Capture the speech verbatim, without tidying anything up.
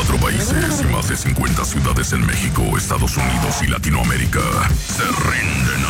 cuatro países y más de cincuenta ciudades en México, Estados Unidos y Latinoamérica se rinden